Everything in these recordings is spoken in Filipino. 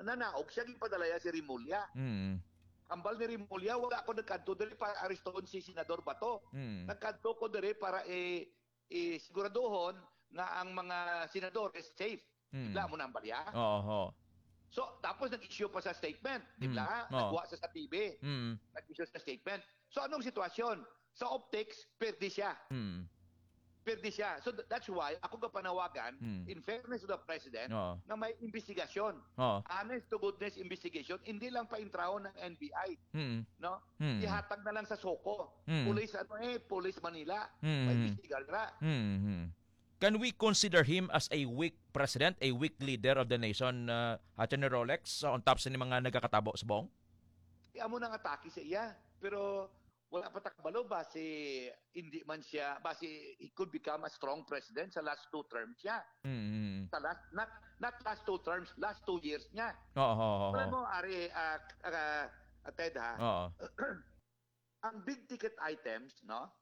naog siya gipadalaya si Rimulya. Ambal ni Rimulya, wala ako nagkanto diri para arestoon si Senador Bato. Nagkanto ko diri para siguraduhon nga ang mga senador is safe. Dibla mo nang balya. So, tapos nag-issue pa sa statement. Dibla, nagwa sa TV. Nag-issue sa statement. So, anong sitwasyon? Sa optics, pwede siya. Pwede siya. So that's why ako kapanawagan, in fairness to the President, na may investigasyon. Honest to goodness investigation, hindi lang paintraho ng NBI. No? Ihatag na lang sa SOCO. Police Police Manila. Maimbestigar na. Can we consider him as a weak president, a weak leader of the nation, Attorney Rolex, on top sa mga nagkakatabo sa bong? Amo nang atake sa iya. Pero wala pa takbalo base hindi man siya base he could become a strong president sa last 2 terms niya. Sa last, not last 2 terms, last 2 years niya. Alam mo, Ari, Ted, ha? Ang big ticket items, no?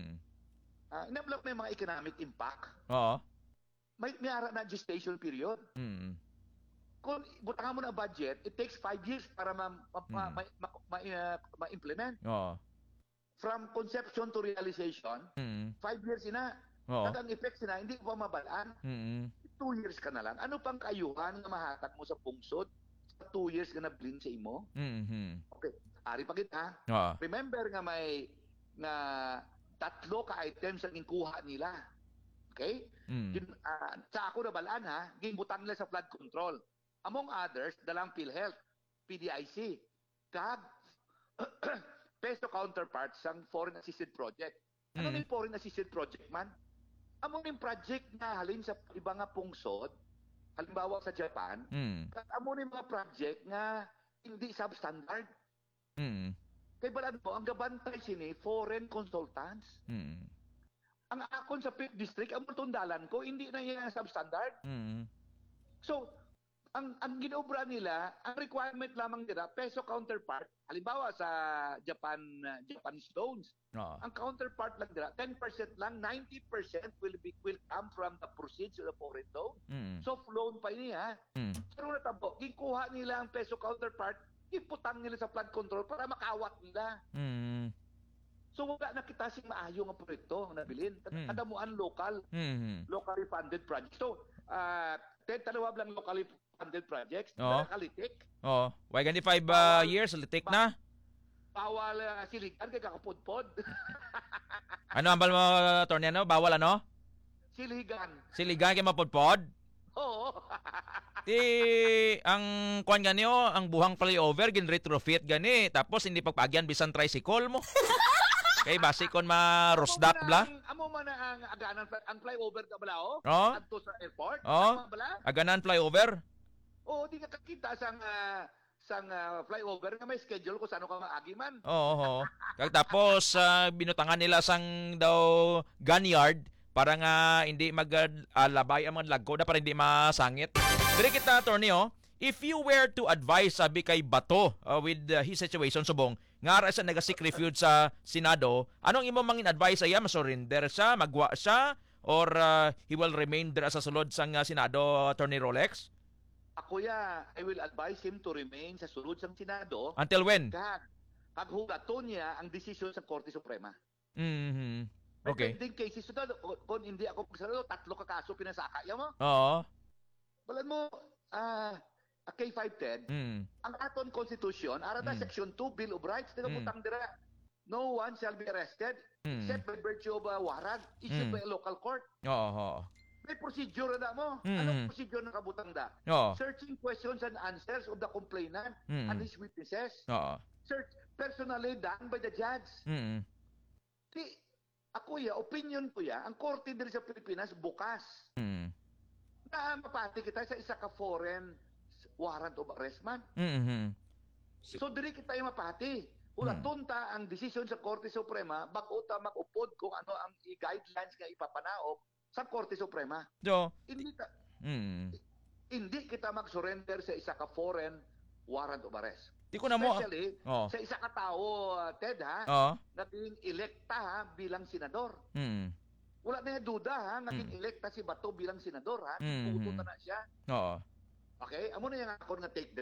Inablok may mga economic impact. May ara na gestation period. Kung butangan mo na budget, it takes 5 years para ma-implement. From conception to realization, 5 years na. Ang effects na, hindi ko pa mabalaan. 2 years ka na lang. Ano pang kaayuhan na mahatag mo sa pungsod? Sa 2 years ka na blin sa imo? Okay. Ari pa kita. Remember nga may 3 ka items ang inkuha nila. Okay? Sa ako na balaan ha, ginbutan nila sa flood control. Among others, dalang PhilHealth, PDIC, kag peso counterparts sang foreign assisted project. Ano yung foreign assisted project man? Amo yung project na halin sa iba nga pungsod, halimbawa sa Japan, amo yung mga project nga hindi substandard. Kaya balaan mo, ang gabantay sini, foreign consultants. Ang akon sa Fifth District, ang tundalan ko, hindi na yan substandard. So, ang ginobra nila, ang requirement lamang nila, peso counterpart, halimbawa sa Japanese loans, ang counterpart lang nila, 10% lang, 90% will come from the proceeds of the foreign loan. Soft loan pa niya. Pero natabo, gikuha nila ang peso counterpart, iputang nila sa flood control para makawat nila. So wala na kita sing maayo nga proyekto na bilin. Kadamuan locally funded projects. So, talawab lang locally funded projects, nakalitik. Why ganti 5 years, litik na? Bawal siligan kay kakapudpod. Ano ang bal mo, Torniano? Bawal ano? Siligan. Siligan kay mapudpod? Oo. Ang kuan gani ang buhang flyover gin retrofit gani tapos hindi pagpagyan bisan tricycle mo. Kay base kon marosdak bla. Amo man ang aganan ang flyover ka bala adto sa airport. Aganan flyover. Di ka kakita sang flyover nga may schedule kung saan ka maagi man. Kag tapos binutangan nila sang daw gunyard para nga hindi maglabay ang mga lagko na para hindi masangit. Dire kita, attorney, if you were to advise sabi kay Bato with his situation subong, nga ara sa nagasik refuge sa Senado, anong imo mangin advice ay masurrender siya, magwa siya, or he will remain there sa sulod sang Senado, Attorney Rolex? Ako I will advise him to remain sa sulod sang Senado. Until when? Kag hugaton niya ang desisyon sa Korte Suprema. Okay. Pending cases ito, kung hindi ako pagsarado, 3 ka kaso pinasaka. Yan mo? Balan mo, K510, ang aton constitution, arata section 2, Bill of Rights, tinabutang dira, no one shall be arrested except by virtue of a warrant issued by a local court. May procedure na mo. Anong procedure na kabutang da? Searching questions and answers of the complainant and his witnesses. Search personally done by the judge. Ako opinion ko ang korte diri sa Pilipinas bukas. Na mapati kita sa isa ka foreign warrant of arrest man. So diri kita mapati. Ulatunta ang desisyon sa Korte Suprema bago ta mag-upod kung ano ang guidelines nga ipapanaog sa Korte Suprema. Hindi kita mag-surrender sa isa ka foreign warrant of arrest. Especially sa isa ka tao, Ted, naging elekta bilang senador. Wala na duda naging elekta si Bato bilang senador Puto na siya. Okay, amo na yung ako nga take